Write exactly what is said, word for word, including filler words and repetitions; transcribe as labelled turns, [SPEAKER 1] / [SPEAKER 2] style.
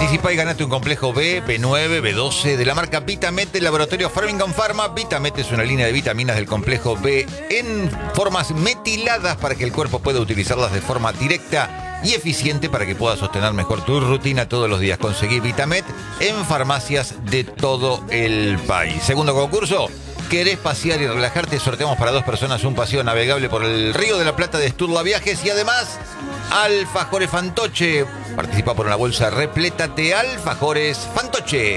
[SPEAKER 1] Participa y ganate un complejo B, B nueve, B doce de la marca Vitamet del laboratorio Framingham Pharma. Vitamet es una línea de vitaminas del complejo B en formas metiladas para que el cuerpo pueda utilizarlas de forma directa y eficiente para que puedas sostener mejor tu rutina todos los días. Conseguí Vitamet en farmacias de todo el país. Segundo concurso. ¿Querés pasear y relajarte? Sorteamos para dos personas un paseo navegable por el Río de la Plata de Sturla Viajes y además alfajores Fantoche. Participa por una bolsa repleta de alfajores Fantoche.